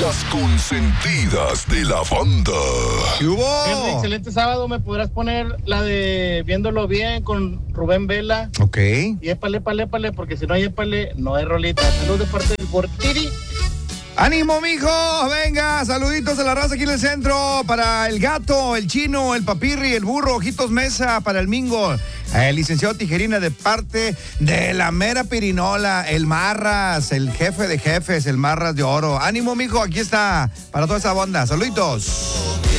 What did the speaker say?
Las consentidas de la banda. ¿Qué hubo? Excelente sábado, ¿me podrás poner la de Viéndolo Bien con Rubén Vela? Ok. Y épale, porque si no hay épale, no hay rolita. Salud de parte del Bortiri. ¡Ánimo, mijo! Venga, saluditos a la raza aquí en el centro. Para el Gato, el Chino, el Papirri, el Burro, Ojitos Mesa, para el Mingo, el licenciado Tijerina de parte de la mera pirinola, el Marras, el jefe de jefes, el Marras de Oro. ¡Ánimo, mijo! Aquí está, para toda esa banda. ¡Saluditos!